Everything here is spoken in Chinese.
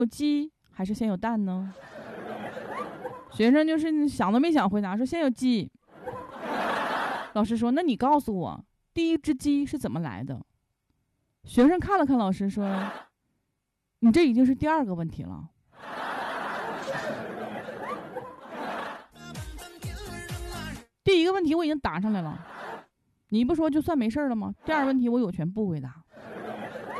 有鸡还是先有蛋呢？学生就是想都没想回答，说先有鸡。老师说，那你告诉我，第一只鸡是怎么来的？学生看了看老师说，你这已经是第二个问题了。第一个问题我已经答上来了，你不说就算没事了吗？第二个问题我有权不回答。